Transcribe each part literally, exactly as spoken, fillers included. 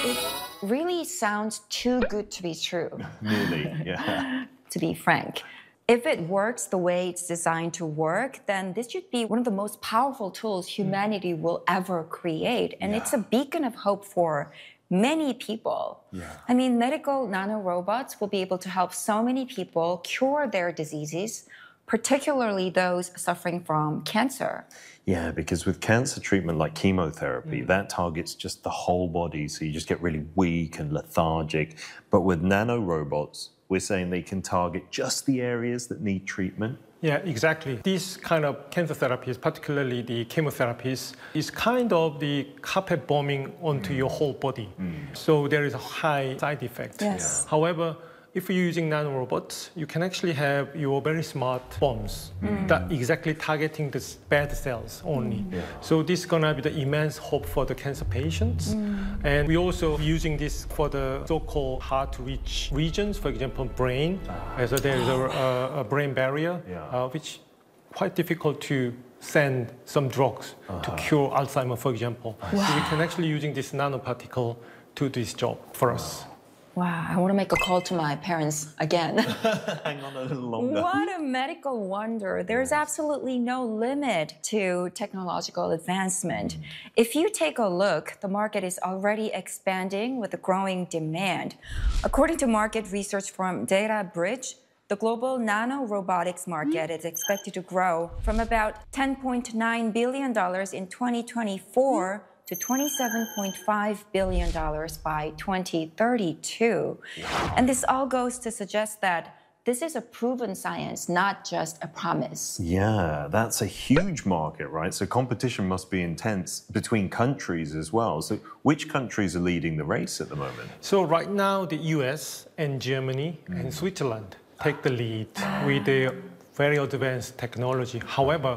It really sounds too good to be true. Really, yeah. To be frank. If it works the way it's designed to work, then this should be one of the most powerful tools humanity will ever create. And Yeah. it's a beacon of hope for many people. Yeah. I mean, medical nanorobots will be able to help so many people cure their diseases, particularly those suffering from cancer. Yeah, because with cancer treatment like chemotherapy, mm. that targets just the whole body, so you just get really weak and lethargic. But with nanorobots, we're saying they can target just the areas that need treatment. Yeah, exactly. These kind of cancer therapies, particularly the chemotherapies, is kind of the carpet bombing onto mm. your whole body. Mm. So there is a high side effect. Yes. Yeah. However, if you're using nanorobots, you can actually have your very smart bombs mm. that exactly targeting the bad cells only. Mm. Yeah. So this is gonna be the immense hope for the cancer patients. Mm. And we're also using this for the so-called hard-to-reach regions, for example, brain. Ah. So there is a, a, a brain barrier, yeah. uh, which quite difficult to send some drugs uh-huh. to cure Alzheimer, for example. Wow. So we can actually using this nanoparticle to do this job for wow. us. Wow, I want to make a call to my parents again. Hang on a little longer. What a medical wonder. There's absolutely no limit to technological advancement. If you take a look, the market is already expanding with a growing demand. According to market research from DataBridge, the global nanorobotics market is expected to grow from about ten point nine billion dollars in twenty twenty-four to twenty-seven point five billion dollars by twenty thirty-two. Wow. And this all goes to suggest that this is a proven science, not just a promise. Yeah, that's a huge market, right? So competition must be intense between countries as well. So which countries are leading the race at the moment? So right now, the U S and Germany mm. and Switzerland take the lead with their very advanced technology. However,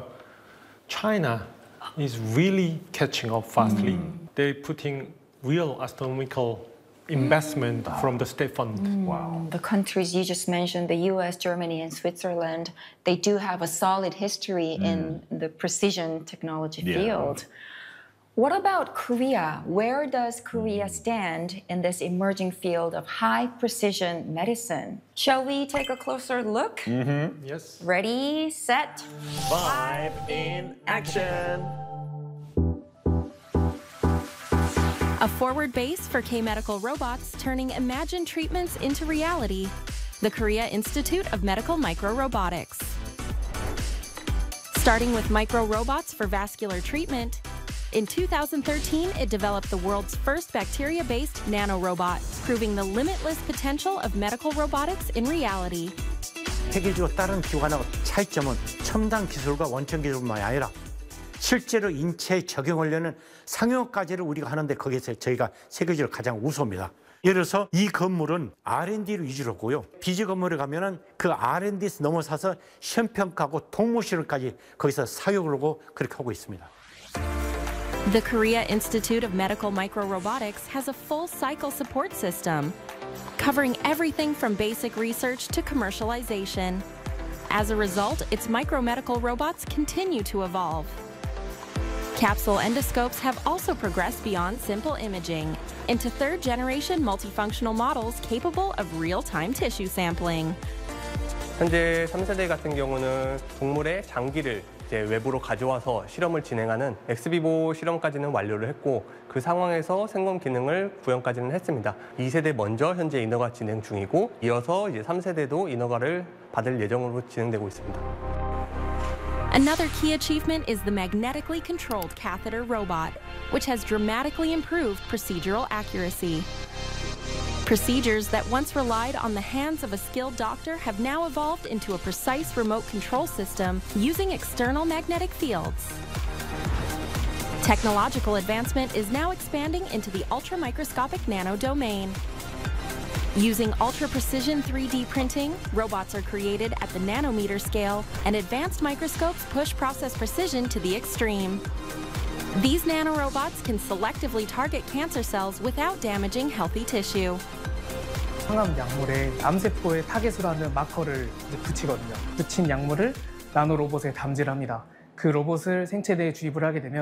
China is really catching up fastly. Mm. They're putting real astronomical investment mm. from the state fund. Mm. Wow. The countries you just mentioned, the U S, Germany, and Switzerland, they do have a solid history mm. in the precision technology yeah. field. What about Korea? Where does Korea stand in this emerging field of high precision medicine? Shall we take a closer look? Mm-hmm. Yes. Ready, set, five in action. A forward base for K-Medical robots turning imagined treatments into reality. The Korea Institute of Medical Microrobotics. Starting with micro-robots for vascular treatment, in two thousand thirteen, it developed the world's first bacteria-based nanorobot, proving the limitless potential of medical robotics in reality. 세계적으로 다른 기관하고 차이점은 첨단 기술과 원천 기술뿐만 아니라 실제로 인체에 적용하려는 상용까지를 우리가 하는데 거기서 저희가 세계적으로 가장 우수입니다. 예를 들어서 이 건물은 알 앤 디를 위주로 했고요. 비즈 건물에 가면은 그 알 앤 디에서 넘어서서 시험 평가하고 동물실험까지 거기서 사육을 하고 그렇게 하고 있습니다. The Korea Institute of Medical Microrobotics has a full cycle support system, covering everything from basic research to commercialization. As a result, its micromedical robots continue to evolve. Capsule endoscopes have also progressed beyond simple imaging into third-generation multifunctional models capable of real-time tissue sampling. 현재 삼 세대 같은 경우는 동물의 장기를 이제 외부로 가져와서 실험을 진행하는 엑스비보 실험까지는 완료를 했고 그 상황에서 생검 기능을 구현까지는 했습니다. 이 세대 먼저 현재 인허가 진행 중이고 이어서 이제 삼 세대도 인허가를 받을 예정으로 진행되고 있습니다. Another key achievement is the magnetically controlled catheter robot, which has dramatically improved procedural accuracy. Procedures that once relied on the hands of a skilled doctor have now evolved into a precise remote control system using external magnetic fields. Technological advancement is now expanding into the ultramicroscopic nano domain. Using ultra-precision three D printing, robots are created at the nanometer scale, and advanced microscopes push process precision to the extreme. These nanorobots can selectively target cancer cells without damaging healthy tissue. 항암 약물에 암세포의 타겟으로 하는 마커를 이제 붙이거든요. 붙인 약물을 나노로봇에 담질합니다. 그 로봇을 생체대에 주입을 하게 되면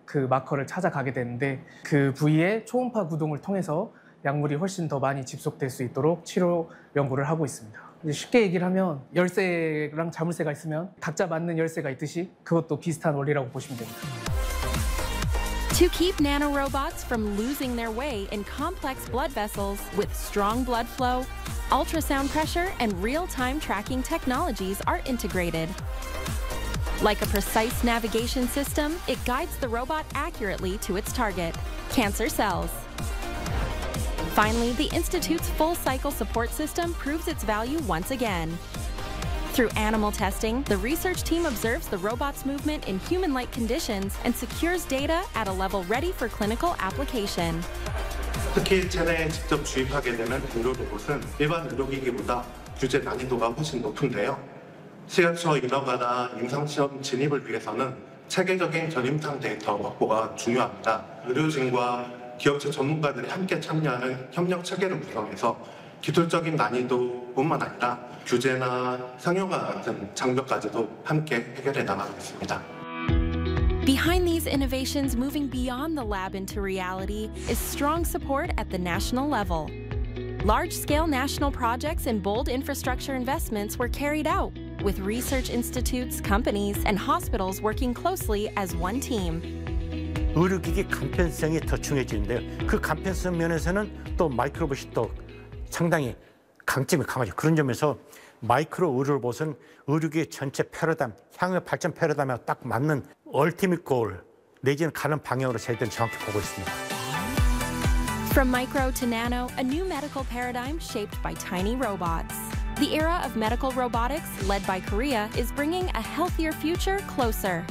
그 마커를 찾아가게 되는데 그 부위의 초음파 구동을 통해서 약물이 훨씬 더 많이 집속될 수 있도록 치료 연구를 하고 있습니다. 이제 쉽게 얘기를 하면 열쇠랑 자물쇠가 있으면 각자 맞는 열쇠가 있듯이 그것도 비슷한 원리라고 보시면 됩니다. To keep nanorobots from losing their way in complex blood vessels with strong blood flow, ultrasound pressure and real-time tracking technologies are integrated. Like a precise navigation system, it guides the robot accurately to its target, cancer cells. Finally, the Institute's full-cycle support system proves its value once again. Through animal testing, the research team observes the robot's movement in human-like conditions and secures data at a level ready for clinical application. 특히 체내에 직접 주입하게 되는 의료 로봇은 일반 의료기기보다 규제 난이도가 훨씬 높은데요. 시각처 인허가나 임상시험 진입을 위해서는 체계적인 전임상 데이터 확보가 중요합니다. 의료진과 기업체 전문가들이 함께 참여하는 협력 체계를 구성해서 기술적인 난이도뿐만 아니라 규제나 상용화 같은 장벽까지도 함께 해결해 나가겠습니다. Behind these innovations moving beyond the lab into reality is strong support at the national level. Large-scale national projects and bold infrastructure investments were carried out, with research institutes, companies, and hospitals working closely as one team. 의료기기 간편성이 더 중요해지는데요. 그 간편성 면에서는 또 마이크로봇이 또 상당히 강점이 강하죠. 그런 점에서 마이크로 의료로봇은 의료기의 전체 패러다임, 향후 발전 패러다임에 딱 맞는 얼티밋 골 내지는 가는 방향으로 저희들은 정확히 보고 있습니다. From micro to nano, a new medical paradigm shaped by tiny robots. The era of medical robotics, led by Korea, is bringing a healthier future closer.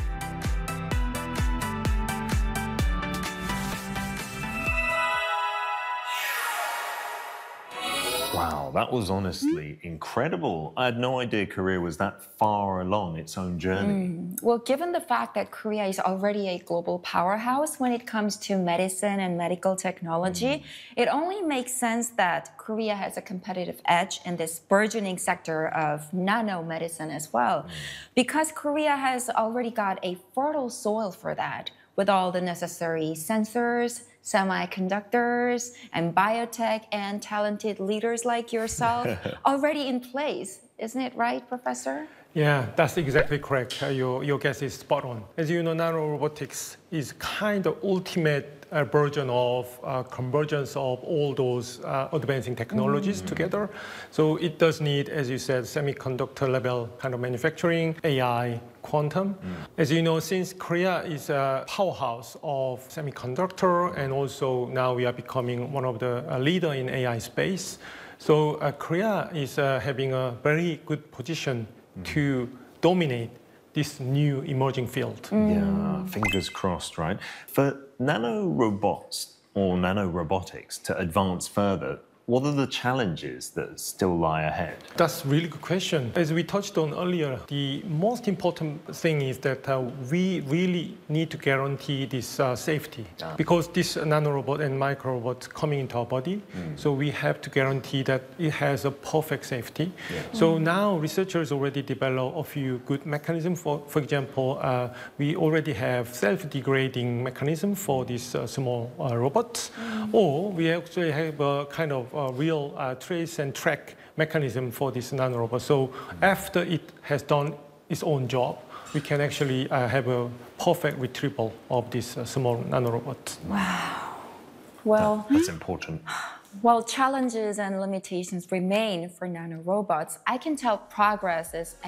Wow, that was honestly incredible. I had no idea Korea was that far along its own journey. Mm. Well, given the fact that Korea is already a global powerhouse when it comes to medicine and medical technology, mm. it only makes sense that Korea has a competitive edge in this burgeoning sector of nanomedicine as well. Mm. Because Korea has already got a fertile soil for that, with all the necessary sensors, semiconductors, and biotech, and talented leaders like yourself already in place. Isn't it right, Professor? Yeah, that's exactly correct. Uh, your, your guess is spot on. As you know, nanorobotics is kind of ultimate uh, version of uh, convergence of all those uh, advancing technologies mm-hmm. together. So it does need, as you said, semiconductor level kind of manufacturing, A I, quantum. Mm. As you know, since Korea is a powerhouse of semiconductor, and also now we are becoming one of the uh, leader in A I space, so uh, Korea is uh, having a very good position mm. to dominate this new emerging field. Mm. Yeah, fingers crossed, right? For nanorobots or nanorobotics to advance further, what are the challenges that still lie ahead? That's a really good question. As we touched on earlier, the most important thing is that uh, we really need to guarantee this uh, safety. Yeah. Because this nanorobot and microrobot coming into our body, mm. so we have to guarantee that it has a perfect safety. Yeah. So mm. now researchers already developed a few good mechanisms. For, for example, uh, we already have self-degrading mechanism for these uh, small uh, robots, mm. or we actually have a kind of a real uh, trace and track mechanism for this nanorobot. So mm-hmm. after it has done its own job, we can actually uh, have a perfect retrieval of this uh, small nanorobot. Wow. Well, that, that's important. While challenges and limitations remain for nanorobots, I can tell progress is